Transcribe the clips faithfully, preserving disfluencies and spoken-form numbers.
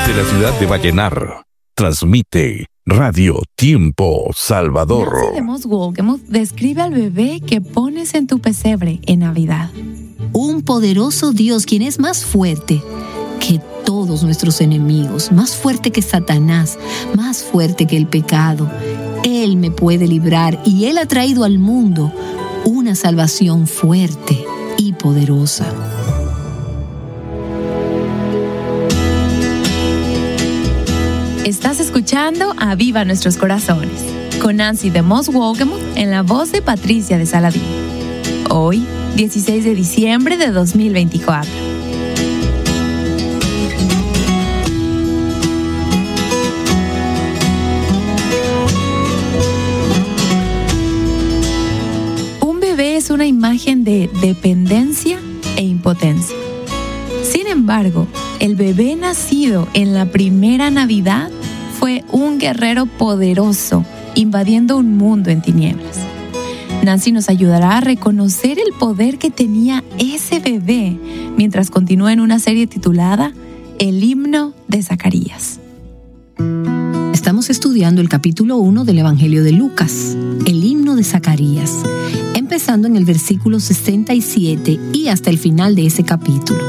Desde la ciudad de Vallenar, transmite Radio Tiempo Salvador. Nancy DeMoss Wolgemuth describe al bebé que pones en tu pesebre en Navidad. Un poderoso Dios quien es más fuerte que todos nuestros enemigos, más fuerte que Satanás, más fuerte que el pecado. Él me puede librar y Él ha traído al mundo una salvación fuerte y poderosa. Estás escuchando Aviva Nuestros Corazones con Nancy DeMoss Wolgemuth en la voz de Patricia de Saladín. Hoy, dieciséis de diciembre de dos mil veinticuatro. Un bebé es una imagen de dependencia e impotencia. Sin embargo, el bebé nacido en la primera Navidad fue un guerrero poderoso, invadiendo un mundo en tinieblas. Nancy nos ayudará a reconocer el poder que tenía ese bebé mientras continúa en una serie titulada El himno de Zacarías. Estamos estudiando el capítulo uno del Evangelio de Lucas, el himno de Zacarías, empezando en el versículo sesenta y siete y hasta el final de ese capítulo.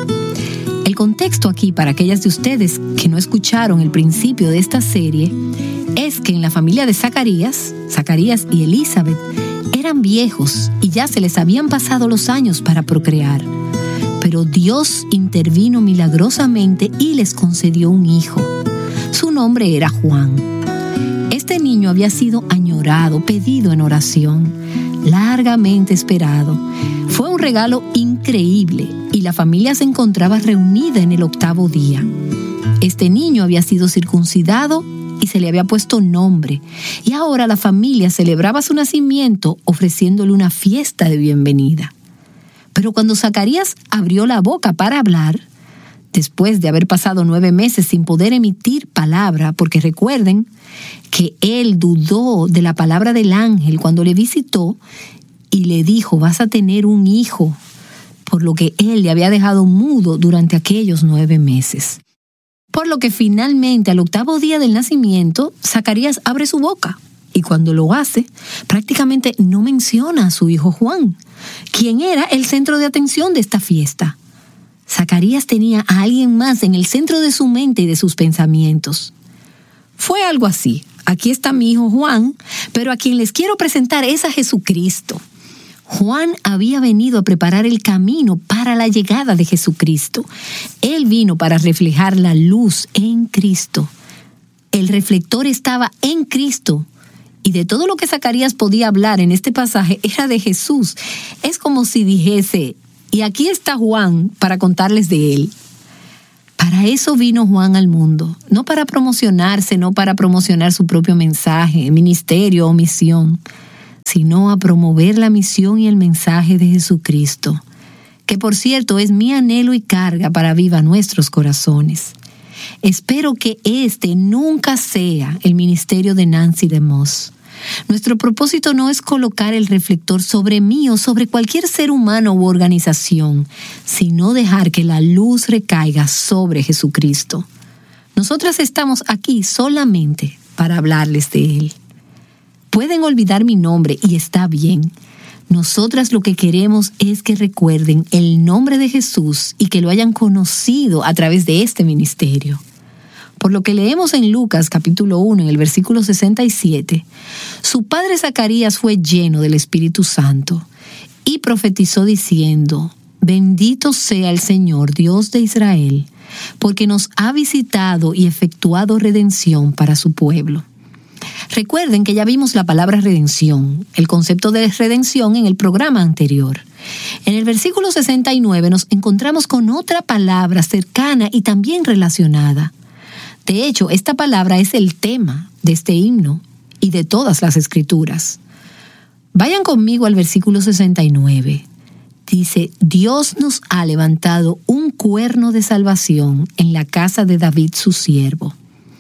El contexto aquí, para aquellas de ustedes que no escucharon el principio de esta serie, es que en la familia de Zacarías, Zacarías y Elizabeth, eran viejos y ya se les habían pasado los años para procrear. Pero Dios intervino milagrosamente y les concedió un hijo. Su nombre era Juan. Este niño había sido añorado, pedido en oración, largamente esperado. Fue un regalo increíble y la familia se encontraba reunida en el octavo día. Este niño había sido circuncidado y se le había puesto nombre, y ahora la familia celebraba su nacimiento ofreciéndole una fiesta de bienvenida. Pero cuando Zacarías abrió la boca para hablar, después de haber pasado nueve meses sin poder emitir palabra, porque recuerden que él dudó de la palabra del ángel cuando le visitó y le dijo: vas a tener un hijo, por lo que él le había dejado mudo durante aquellos nueve meses. Por lo que finalmente, al octavo día del nacimiento, Zacarías abre su boca, y cuando lo hace, prácticamente no menciona a su hijo Juan, quien era el centro de atención de esta fiesta. Zacarías tenía a alguien más en el centro de su mente y de sus pensamientos. Fue algo así: aquí está mi hijo Juan, pero a quien les quiero presentar es a Jesucristo. Juan había venido a preparar el camino para la llegada de Jesucristo. Él vino para reflejar la luz en Cristo. El reflector estaba en Cristo. Y de todo lo que Zacarías podía hablar en este pasaje era de Jesús. Es como si dijese: y aquí está Juan para contarles de él. Para eso vino Juan al mundo, no para promocionarse, no para promocionar su propio mensaje, ministerio o misión, sino a promover la misión y el mensaje de Jesucristo, que por cierto es mi anhelo y carga para Aviva Nuestros Corazones. Espero que este nunca sea el ministerio de Nancy DeMoss. Nuestro propósito no es colocar el reflector sobre mí o sobre cualquier ser humano u organización, sino dejar que la luz recaiga sobre Jesucristo. Nosotras estamos aquí solamente para hablarles de Él. Pueden olvidar mi nombre y está bien. Nosotras lo que queremos es que recuerden el nombre de Jesús y que lo hayan conocido a través de este ministerio. Por lo que leemos en Lucas capítulo uno, en el versículo sesenta y siete, su padre Zacarías fue lleno del Espíritu Santo y profetizó diciendo: bendito sea el Señor, Dios de Israel, porque nos ha visitado y efectuado redención para su pueblo. Recuerden que ya vimos la palabra redención, el concepto de redención en el programa anterior. En el versículo sesenta y nueve nos encontramos con otra palabra cercana y también relacionada. De hecho, esta palabra es el tema de este himno y de todas las escrituras. Vayan conmigo al versículo sesenta y nueve. Dice: Dios nos ha levantado un cuerno de salvación en la casa de David su siervo.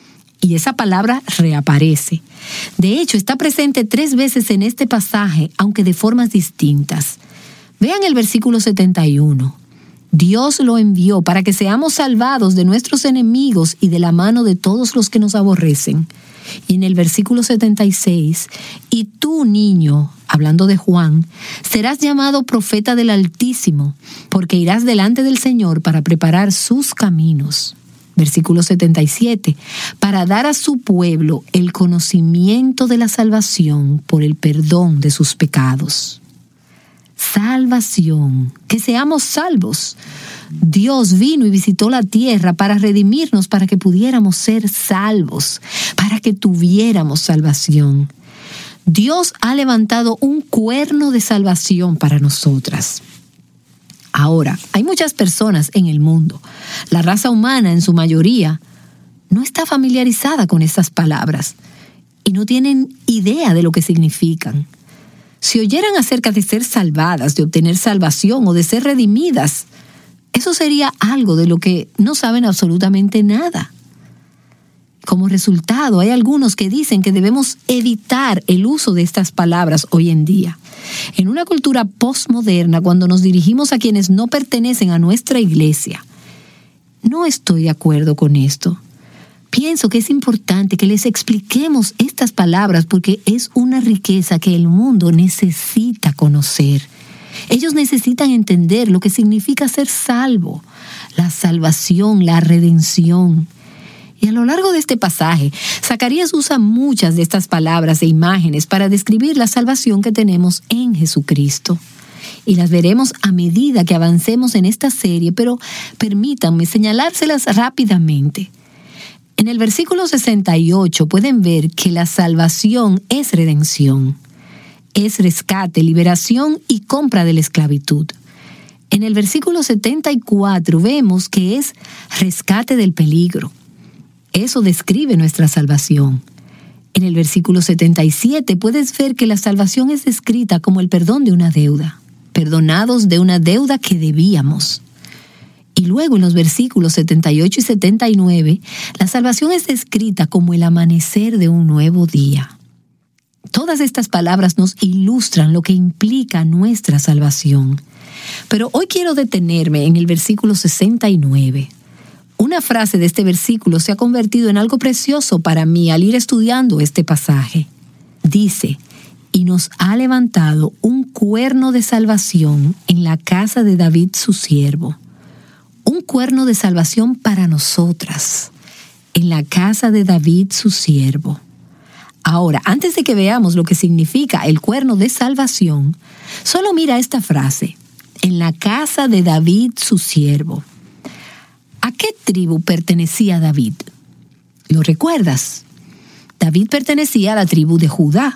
Y esa palabra reaparece. De hecho, está presente tres veces en este pasaje, aunque de formas distintas. Vean el versículo setenta y uno. Dios lo envió para que seamos salvados de nuestros enemigos y de la mano de todos los que nos aborrecen. Y en el versículo setenta y seis, y tú, niño, hablando de Juan, serás llamado profeta del Altísimo, porque irás delante del Señor para preparar sus caminos. Versículo setenta y siete, para dar a su pueblo el conocimiento de la salvación por el perdón de sus pecados. Salvación, que seamos salvos. Dios vino y visitó la tierra para redimirnos, para que pudiéramos ser salvos, para que tuviéramos salvación. Dios ha levantado un cuerno de salvación para nosotras. Ahora, hay muchas personas en el mundo, la raza humana en su mayoría, no está familiarizada con estas palabras y no tienen idea de lo que significan. Si oyeran acerca de ser salvadas, de obtener salvación o de ser redimidas, eso sería algo de lo que no saben absolutamente nada. Como resultado, hay algunos que dicen que debemos evitar el uso de estas palabras hoy en día. En una cultura postmoderna, cuando nos dirigimos a quienes no pertenecen a nuestra iglesia, no estoy de acuerdo con esto. Pienso que es importante que les expliquemos estas palabras porque es una riqueza que el mundo necesita conocer. Ellos necesitan entender lo que significa ser salvo, la salvación, la redención. Y a lo largo de este pasaje, Zacarías usa muchas de estas palabras e imágenes para describir la salvación que tenemos en Jesucristo. Y las veremos a medida que avancemos en esta serie, pero permítanme señalárselas rápidamente. En el versículo sesenta y ocho pueden ver que la salvación es redención. Es rescate, liberación y compra de la esclavitud. En el versículo setenta y cuatro vemos que es rescate del peligro. Eso describe nuestra salvación. En el versículo setenta y siete puedes ver que la salvación es descrita como el perdón de una deuda, perdonados de una deuda que debíamos. Y luego en los versículos setenta y ocho y setenta y nueve, la salvación es descrita como el amanecer de un nuevo día. Todas estas palabras nos ilustran lo que implica nuestra salvación. Pero hoy quiero detenerme en el versículo sesenta y nueve. Una frase de este versículo se ha convertido en algo precioso para mí al ir estudiando este pasaje. Dice, y nos ha levantado un cuerno de salvación en la casa de David su siervo. Un cuerno de salvación para nosotras, en la casa de David su siervo. Ahora, antes de que veamos lo que significa el cuerno de salvación, solo mira esta frase, en la casa de David su siervo. ¿A qué tribu pertenecía David? ¿Lo recuerdas? David pertenecía a la tribu de Judá.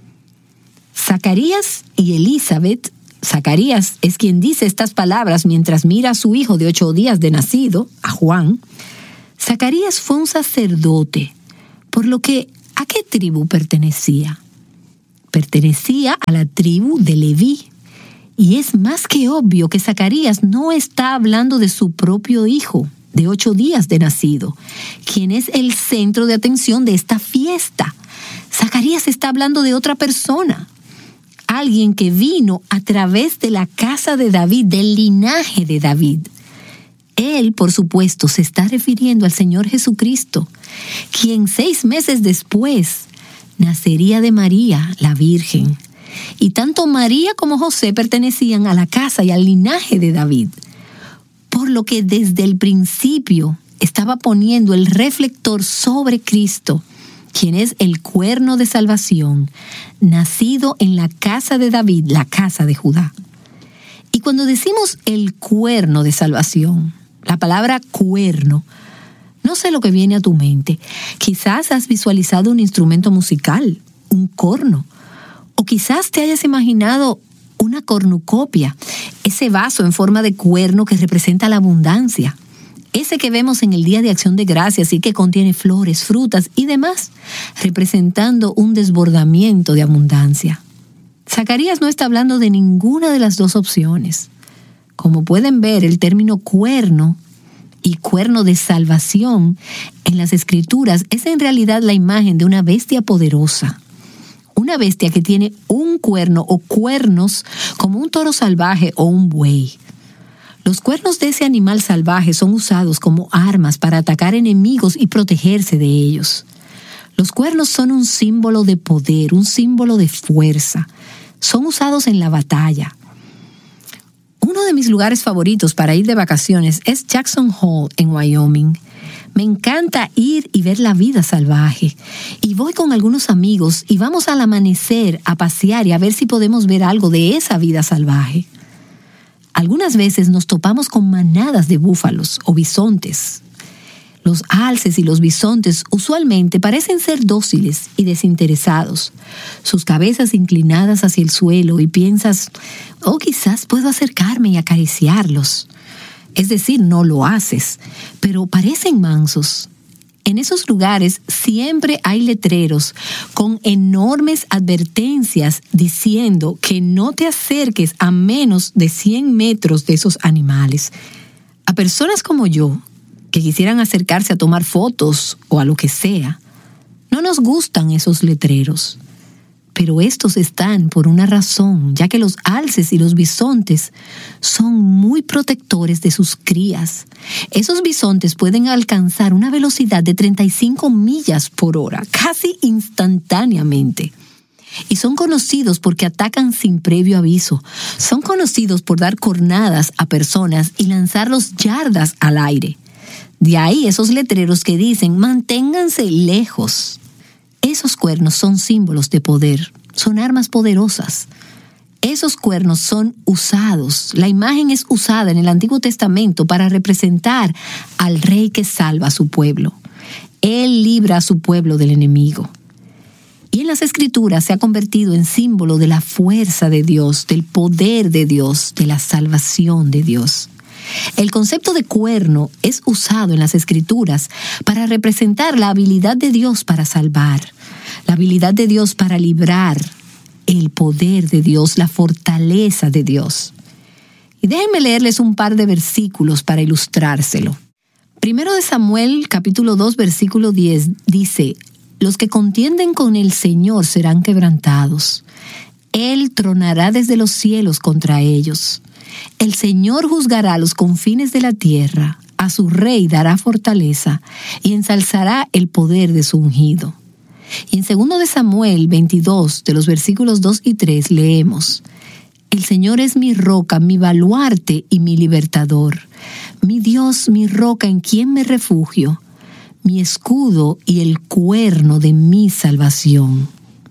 Zacarías y Elizabeth, Zacarías es quien dice estas palabras mientras mira a su hijo de ocho días de nacido, a Juan. Zacarías fue un sacerdote, por lo que, ¿a qué tribu pertenecía? Pertenecía a la tribu de Leví. Y es más que obvio que Zacarías no está hablando de su propio hijo, de ocho días de nacido, quien es el centro de atención de esta fiesta. Zacarías está hablando de otra persona, alguien que vino a través de la casa de David, del linaje de David. Él, por supuesto, se está refiriendo al Señor Jesucristo, quien seis meses después nacería de María, la Virgen. Y tanto María como José pertenecían a la casa y al linaje de David, por lo que desde el principio estaba poniendo el reflector sobre Cristo, quien es el cuerno de salvación, nacido en la casa de David, la casa de Judá. Y cuando decimos el cuerno de salvación, la palabra cuerno, no sé lo que viene a tu mente. Quizás has visualizado un instrumento musical, un corno, o quizás te hayas imaginado una cornucopia, ese vaso en forma de cuerno que representa la abundancia, ese que vemos en el Día de Acción de Gracias y que contiene flores, frutas y demás, representando un desbordamiento de abundancia. Zacarías no está hablando de ninguna de las dos opciones. Como pueden ver, el término cuerno y cuerno de salvación en las Escrituras es en realidad la imagen de una bestia poderosa. Una bestia que tiene un cuerno o cuernos como un toro salvaje o un buey. Los cuernos de ese animal salvaje son usados como armas para atacar enemigos y protegerse de ellos. Los cuernos son un símbolo de poder, un símbolo de fuerza. Son usados en la batalla. Uno de mis lugares favoritos para ir de vacaciones es Jackson Hole, en Wyoming. Me encanta ir y ver la vida salvaje. Y voy con algunos amigos y vamos al amanecer a pasear y a ver si podemos ver algo de esa vida salvaje. Algunas veces nos topamos con manadas de búfalos o bisontes. Los alces y los bisontes usualmente parecen ser dóciles y desinteresados, sus cabezas inclinadas hacia el suelo, y piensas, oh, quizás puedo acercarme y acariciarlos. Es decir, no lo haces, pero parecen mansos. En esos lugares siempre hay letreros con enormes advertencias diciendo que no te acerques a menos de cien metros de esos animales. A personas como yo, que quisieran acercarse a tomar fotos o a lo que sea, no nos gustan esos letreros. Pero estos están por una razón, ya que los alces y los bisontes son muy protectores de sus crías. Esos bisontes pueden alcanzar una velocidad de treinta y cinco millas por hora, casi instantáneamente. Y son conocidos porque atacan sin previo aviso. Son conocidos por dar cornadas a personas y lanzarlos yardas al aire. De ahí esos letreros que dicen, manténganse lejos. Esos cuernos son símbolos de poder, son armas poderosas. Esos cuernos son usados. La imagen es usada en el Antiguo Testamento para representar al rey que salva a su pueblo. Él libra a su pueblo del enemigo. Y en las Escrituras se ha convertido en símbolo de la fuerza de Dios, del poder de Dios, de la salvación de Dios. El concepto de cuerno es usado en las Escrituras para representar la habilidad de Dios para salvar, la habilidad de Dios para librar, el poder de Dios, la fortaleza de Dios. Y déjenme leerles un par de versículos para ilustrárselo. Primero de Samuel, capítulo dos, versículo diez, dice, los que contienden con el Señor serán quebrantados. Él tronará desde los cielos contra ellos. El Señor juzgará los confines de la tierra, a su rey dará fortaleza y ensalzará el poder de su ungido. Y en segundo de Samuel veintidós, de los versículos dos y tres, leemos, el Señor es mi roca, mi baluarte y mi libertador, mi Dios, mi roca en quien me refugio, mi escudo y el cuerno de mi salvación.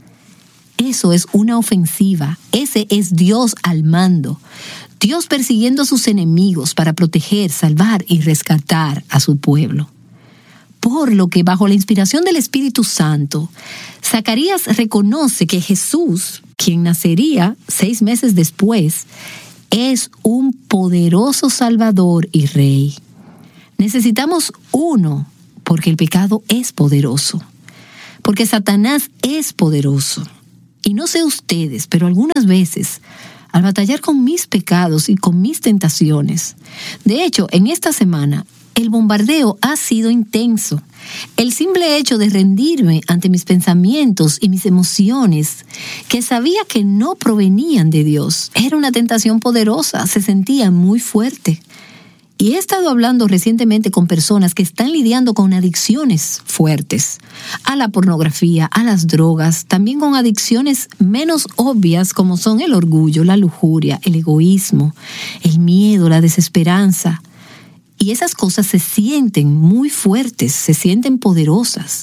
Eso es una ofensiva, ese es Dios al mando. Dios persiguiendo a sus enemigos para proteger, salvar y rescatar a su pueblo. Por lo que, bajo la inspiración del Espíritu Santo, Zacarías reconoce que Jesús, quien nacería seis meses después, es un poderoso Salvador y Rey. Necesitamos uno, porque el pecado es poderoso, porque Satanás es poderoso. Y no sé ustedes, pero algunas veces, al batallar con mis pecados y con mis tentaciones. De hecho, en esta semana, el bombardeo ha sido intenso. El simple hecho de rendirme ante mis pensamientos y mis emociones, que sabía que no provenían de Dios, era una tentación poderosa, se sentía muy fuerte. Y he estado hablando recientemente con personas que están lidiando con adicciones fuertes, a la pornografía, a las drogas, también con adicciones menos obvias como son el orgullo, la lujuria, el egoísmo, el miedo, la desesperanza. Y esas cosas se sienten muy fuertes, se sienten poderosas.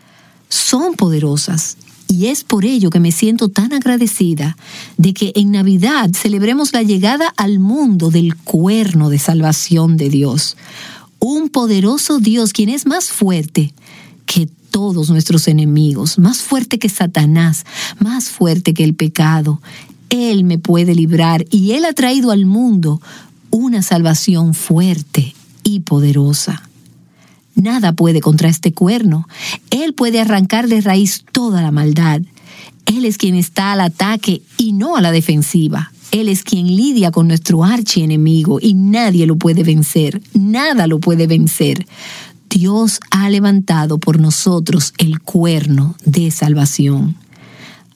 Son poderosas. Y es por ello que me siento tan agradecida de que en Navidad celebremos la llegada al mundo del cuerno de salvación de Dios. Un poderoso Dios quien es más fuerte que todos nuestros enemigos, más fuerte que Satanás, más fuerte que el pecado. Él me puede librar y Él ha traído al mundo una salvación fuerte y poderosa. Nada puede contra este cuerno. Él puede arrancar de raíz toda la maldad. Él es quien está al ataque y no a la defensiva. Él es quien lidia con nuestro archienemigo y nadie lo puede vencer. Nada lo puede vencer. Dios ha levantado por nosotros el cuerno de salvación.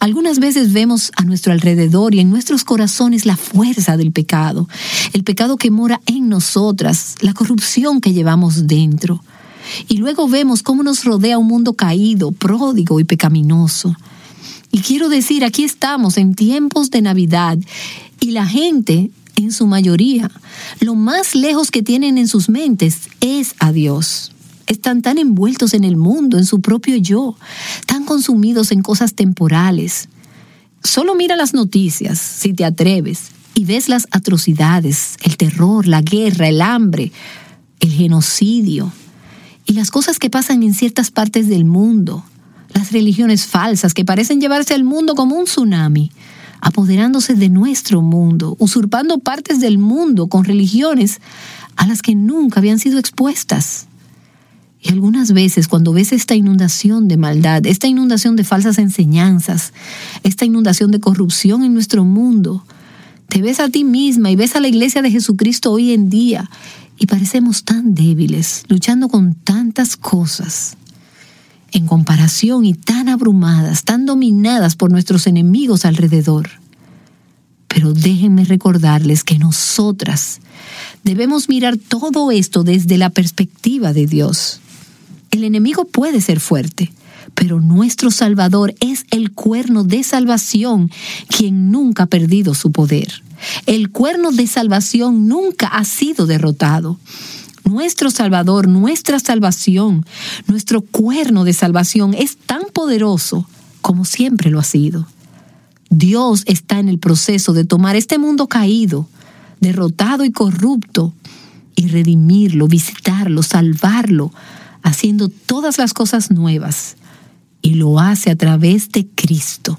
Algunas veces vemos a nuestro alrededor y en nuestros corazones la fuerza del pecado, el pecado que mora en nosotras, la corrupción que llevamos dentro. Y luego vemos cómo nos rodea un mundo caído, pródigo y pecaminoso. Y quiero decir, aquí estamos en tiempos de Navidad y la gente, en su mayoría, lo más lejos que tienen en sus mentes es a Dios. Están tan envueltos en el mundo, en su propio yo, tan consumidos en cosas temporales. Solo mira las noticias, si te atreves, y ves las atrocidades, el terror, la guerra, el hambre, el genocidio, y las cosas que pasan en ciertas partes del mundo, las religiones falsas que parecen llevarse al mundo como un tsunami, apoderándose de nuestro mundo, usurpando partes del mundo con religiones a las que nunca habían sido expuestas. Y algunas veces cuando ves esta inundación de maldad, esta inundación de falsas enseñanzas, esta inundación de corrupción en nuestro mundo, te ves a ti misma y ves a la iglesia de Jesucristo hoy en día y parecemos tan débiles, luchando con tantas cosas, en comparación y tan abrumadas, tan dominadas por nuestros enemigos alrededor. Pero déjenme recordarles que nosotras debemos mirar todo esto desde la perspectiva de Dios. El enemigo puede ser fuerte, pero nuestro Salvador es el cuerno de salvación, quien nunca ha perdido su poder. El cuerno de salvación nunca ha sido derrotado. Nuestro Salvador, nuestra salvación, nuestro cuerno de salvación es tan poderoso como siempre lo ha sido. Dios está en el proceso de tomar este mundo caído, derrotado y corrupto, y redimirlo, visitarlo, salvarlo, haciendo todas las cosas nuevas, y lo hace a través de Cristo,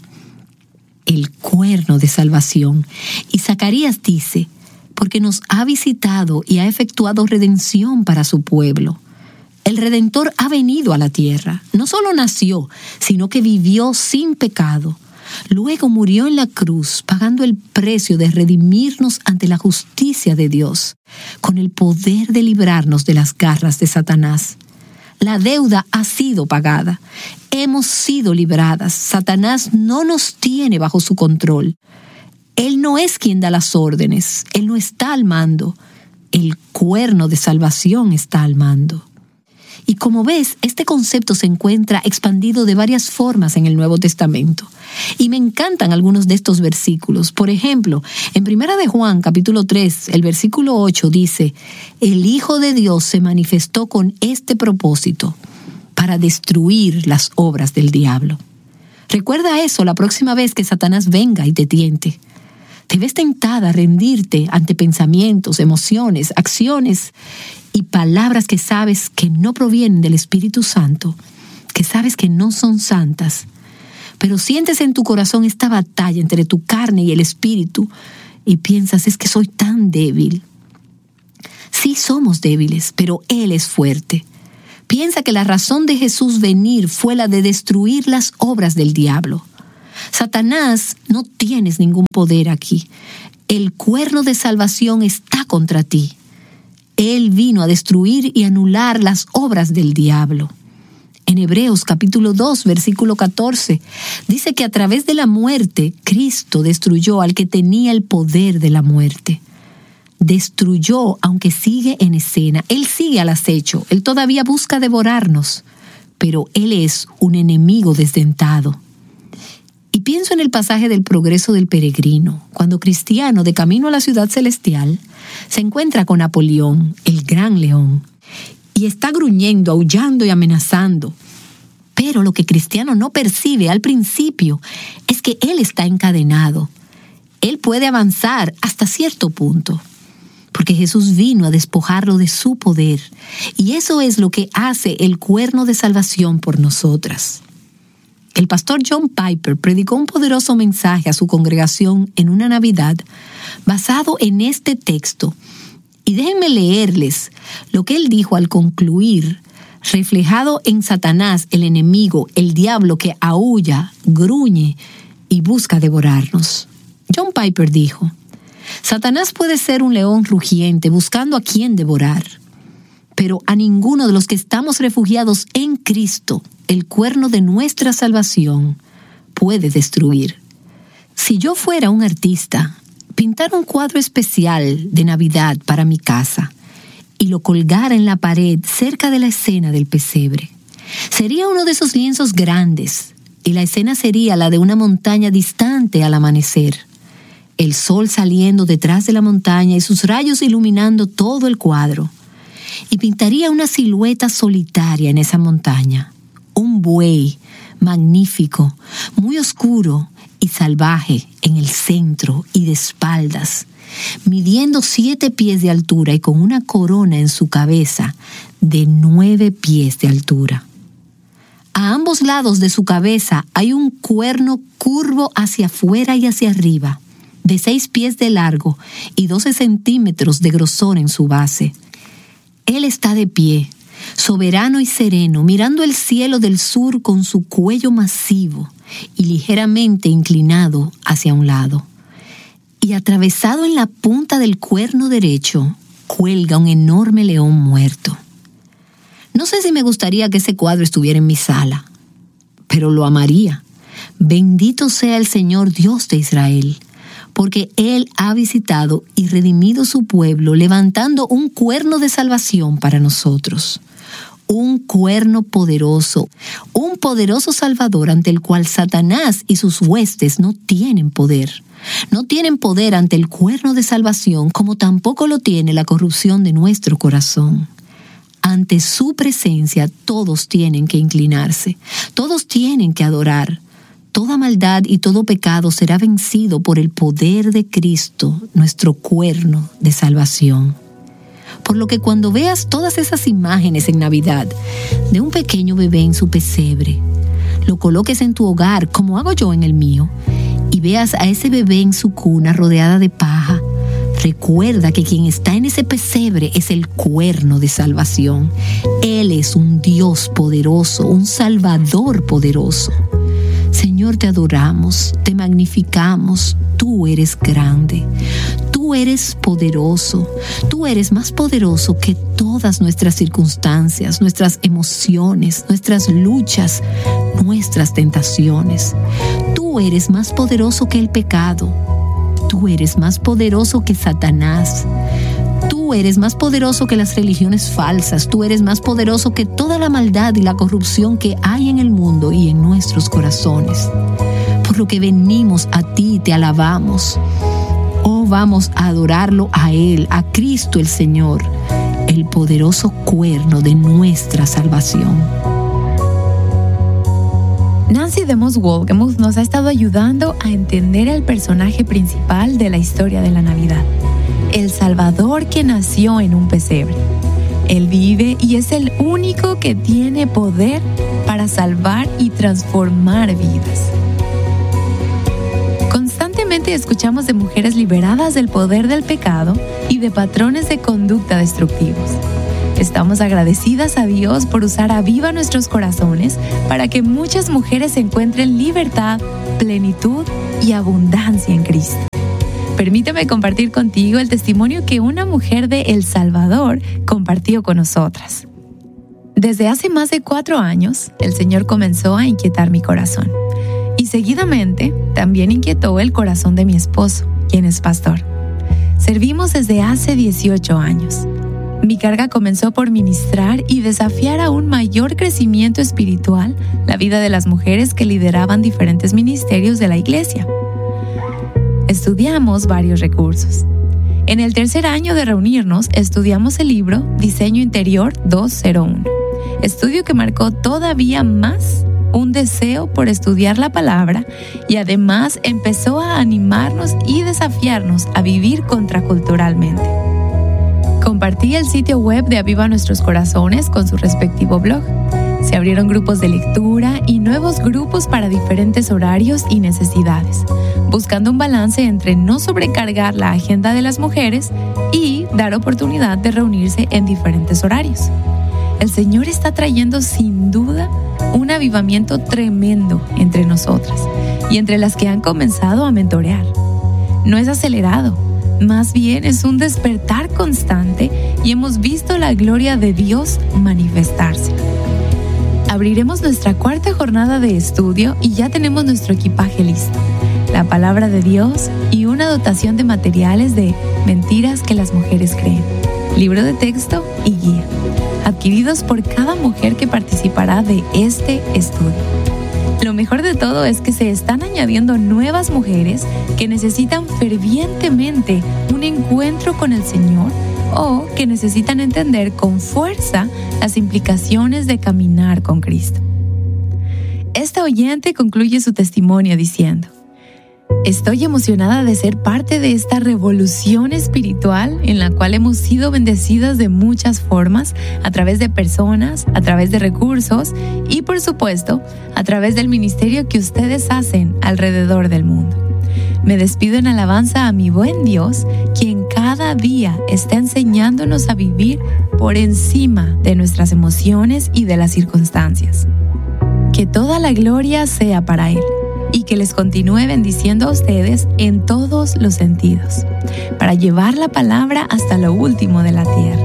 el cuerno de salvación. Y Zacarías dice, porque nos ha visitado y ha efectuado redención para su pueblo. El Redentor ha venido a la tierra, no solo nació, sino que vivió sin pecado. Luego murió en la cruz, pagando el precio de redimirnos ante la justicia de Dios, con el poder de librarnos de las garras de Satanás. La deuda ha sido pagada. Hemos sido libradas. Satanás no nos tiene bajo su control. Él no es quien da las órdenes. Él no está al mando. El cuerno de salvación está al mando. Y como ves, este concepto se encuentra expandido de varias formas en el Nuevo Testamento. Y me encantan algunos de estos versículos. Por ejemplo, en Primera de Juan, capítulo tres, el versículo ocho dice, el Hijo de Dios se manifestó con este propósito, para destruir las obras del diablo. Recuerda eso la próxima vez que Satanás venga y te tiente. Te ves tentada a rendirte ante pensamientos, emociones, acciones y palabras que sabes que no provienen del Espíritu Santo, que sabes que no son santas, pero sientes en tu corazón esta batalla entre tu carne y el Espíritu y piensas, es que soy tan débil. Sí somos débiles, pero Él es fuerte. Piensa que la razón de Jesús venir fue la de destruir las obras del diablo. Satanás, no tienes ningún poder aquí. El cuerno de salvación está contra ti. Él vino a destruir y anular las obras del diablo. En Hebreos capítulo dos, versículo catorce, dice que a través de la muerte, Cristo destruyó al que tenía el poder de la muerte. Destruyó, aunque sigue en escena. Él sigue al acecho. Él todavía busca devorarnos, pero Él es un enemigo desdentado. Y pienso en el pasaje del progreso del peregrino, cuando Cristiano, de camino a la ciudad celestial, se encuentra con Napoleón, el gran león, y está gruñendo, aullando y amenazando. Pero lo que Cristiano no percibe al principio es que él está encadenado. Él puede avanzar hasta cierto punto, porque Jesús vino a despojarlo de su poder, y eso es lo que hace el cuerno de salvación por nosotras. El pastor John Piper predicó un poderoso mensaje a su congregación en una Navidad basado en este texto. Y déjenme leerles lo que él dijo al concluir, reflejado en Satanás, el enemigo, el diablo que aúlla, gruñe y busca devorarnos. John Piper dijo, Satanás puede ser un león rugiente buscando a quien devorar, pero a ninguno de los que estamos refugiados en Cristo, el cuerno de nuestra salvación, puede destruir. Si yo fuera un artista, pintar un cuadro especial de Navidad para mi casa y lo colgara en la pared cerca de la escena del pesebre, sería uno de esos lienzos grandes y la escena sería la de una montaña distante al amanecer. El sol saliendo detrás de la montaña y sus rayos iluminando todo el cuadro. Y pintaría una silueta solitaria en esa montaña. Un buey magnífico, muy oscuro y salvaje en el centro y de espaldas, midiendo siete pies de altura y con una corona en su cabeza de nueve pies de altura. A ambos lados de su cabeza hay un cuerno curvo hacia afuera y hacia arriba, de seis pies de largo y doce centímetros de grosor en su base. Él está de pie, soberano y sereno, mirando el cielo del sur con su cuello masivo y ligeramente inclinado hacia un lado. Y atravesado en la punta del cuerno derecho, cuelga un enorme león muerto. No sé si me gustaría que ese cuadro estuviera en mi sala, pero lo amaría. Bendito sea el Señor Dios de Israel, porque Él ha visitado y redimido su pueblo, levantando un cuerno de salvación para nosotros. Un cuerno poderoso, un poderoso Salvador ante el cual Satanás y sus huestes no tienen poder. No tienen poder ante el cuerno de salvación, como tampoco lo tiene la corrupción de nuestro corazón. Ante su presencia todos tienen que inclinarse, todos tienen que adorar. Toda maldad y todo pecado será vencido por el poder de Cristo, nuestro cuerno de salvación. Por lo que cuando veas todas esas imágenes en Navidad de un pequeño bebé en su pesebre, lo coloques en tu hogar como hago yo en el mío, y veas a ese bebé en su cuna rodeada de paja, recuerda que quien está en ese pesebre es el cuerno de salvación. Él es un Dios poderoso, un Salvador poderoso. Señor, te adoramos, te magnificamos, tú eres grande, tú eres poderoso, tú eres más poderoso que todas nuestras circunstancias, nuestras emociones, nuestras luchas, nuestras tentaciones. Tú eres más poderoso que el pecado, tú eres más poderoso que Satanás. Tú eres más poderoso que las religiones falsas, tú eres más poderoso que toda la maldad y la corrupción que hay en el mundo y en nuestros corazones. Por lo que venimos a ti y te alabamos. Oh, vamos a adorarlo a Él, a Cristo el Señor, el poderoso cuerno de nuestra salvación. Nancy DeMoss Wolgemuth nos ha estado ayudando a entender el personaje principal de la historia de la Navidad. El Salvador que nació en un pesebre. Él vive y es el único que tiene poder para salvar y transformar vidas. Constantemente escuchamos de mujeres liberadas del poder del pecado y de patrones de conducta destructivos. Estamos agradecidas a Dios por usar a Viva nuestros corazones para que muchas mujeres encuentren libertad, plenitud y abundancia en Cristo. Permíteme compartir contigo el testimonio que una mujer de El Salvador compartió con nosotras. Desde hace más de cuatro años, el Señor comenzó a inquietar mi corazón. Y seguidamente, también inquietó el corazón de mi esposo, quien es pastor. Servimos desde hace dieciocho años. Mi carga comenzó por ministrar y desafiar a un mayor crecimiento espiritual la vida de las mujeres que lideraban diferentes ministerios de la iglesia. Estudiamos varios recursos. En el tercer año de reunirnos, estudiamos el libro Diseño Interior doscientos uno, estudio que marcó todavía más un deseo por estudiar la palabra y además empezó a animarnos y desafiarnos a vivir contraculturalmente. Compartí el sitio web de Aviva Nuestros Corazones con su respectivo blog. Se abrieron grupos de lectura y nuevos grupos para diferentes horarios y necesidades, buscando un balance entre no sobrecargar la agenda de las mujeres y dar oportunidad de reunirse en diferentes horarios. El Señor está trayendo sin duda un avivamiento tremendo entre nosotras y entre las que han comenzado a mentorear. No es acelerado, más bien es un despertar constante y hemos visto la gloria de Dios manifestarse. abriremos nuestra cuarta jornada de estudio y ya tenemos nuestro equipaje listo. La palabra de Dios y una dotación de materiales de Mentiras que las mujeres creen, libro de texto y guía, adquiridos por cada mujer que participará de este estudio. Lo mejor de todo es que se están añadiendo nuevas mujeres que necesitan fervientemente un encuentro con el Señor o que necesitan entender con fuerza las implicaciones de caminar con Cristo. Esta oyente concluye su testimonio diciendo: estoy emocionada de ser parte de esta revolución espiritual en la cual hemos sido bendecidas de muchas formas, a través de personas, a través de recursos y, por supuesto, a través del ministerio que ustedes hacen alrededor del mundo. Me despido en alabanza a mi buen Dios, quien cada día está enseñándonos a vivir por encima de nuestras emociones y de las circunstancias. Que toda la gloria sea para Él, y que les continúe bendiciendo a ustedes en todos los sentidos, para llevar la palabra hasta lo último de la tierra.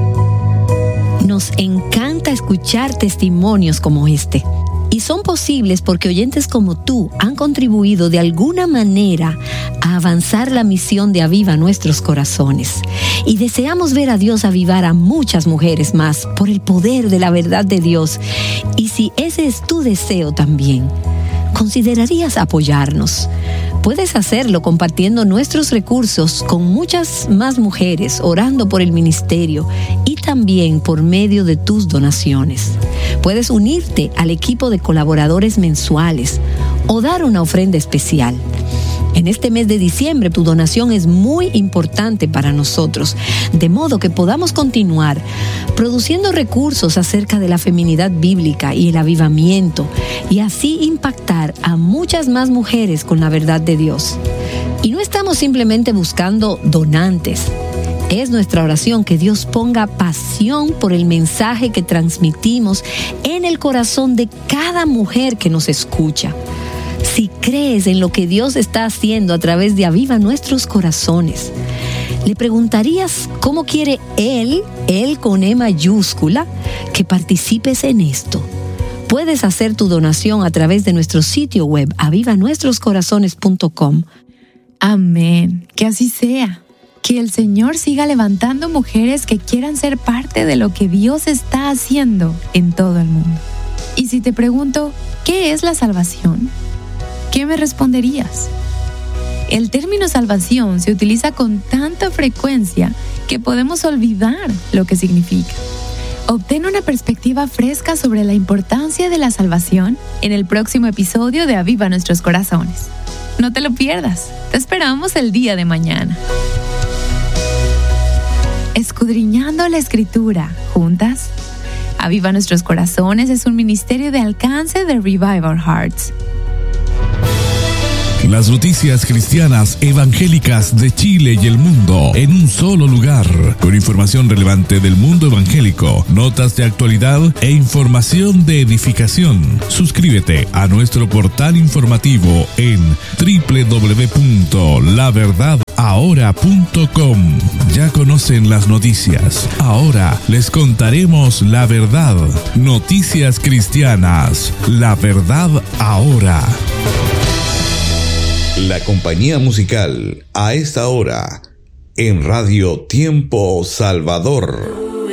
Nos encanta escuchar testimonios como este, y son posibles porque oyentes como tú han contribuido de alguna manera a avanzar la misión de Aviva Nuestros Corazones. Y deseamos ver a Dios avivar a muchas mujeres más por el poder de la verdad de Dios. Y si ese es tu deseo también, ¿considerarías apoyarnos? Puedes hacerlo compartiendo nuestros recursos con muchas más mujeres, orando por el ministerio y también por medio de tus donaciones. Puedes unirte al equipo de colaboradores mensuales o dar una ofrenda especial. En este mes de diciembre tu donación es muy importante para nosotros, de modo que podamos continuar produciendo recursos acerca de la feminidad bíblica y el avivamiento, y así impactar a muchas más mujeres con la verdad de Dios. Y no estamos simplemente buscando donantes. Es nuestra oración que Dios ponga pasión por el mensaje que transmitimos en el corazón de cada mujer que nos escucha. Si crees en lo que Dios está haciendo a través de Aviva Nuestros Corazones, ¿le preguntarías cómo quiere Él, Él con E mayúscula, que participes en esto? Puedes hacer tu donación a través de nuestro sitio web aviva nuestros corazones punto com. Amén. Que así sea. Que el Señor siga levantando mujeres que quieran ser parte de lo que Dios está haciendo en todo el mundo. Y si te pregunto, ¿qué es la salvación? ¿Qué me responderías? El término salvación se utiliza con tanta frecuencia que podemos olvidar lo que significa. Obtén una perspectiva fresca sobre la importancia de la salvación en el próximo episodio de Aviva Nuestros Corazones. No te lo pierdas. Te esperamos el día de mañana. Escudriñando la Escritura, juntas. Aviva Nuestros Corazones es un ministerio de alcance de Revive Our Hearts. Las noticias cristianas evangélicas de Chile y el mundo en un solo lugar, con información relevante del mundo evangélico, notas de actualidad e información de edificación. Suscríbete a nuestro portal informativo en doble u doble u doble u punto la verdad ahora punto com. Ya conocen las noticias. Ahora les contaremos la verdad. Noticias cristianas. La verdad ahora. La compañía musical a esta hora en Radio Tiempo Salvador.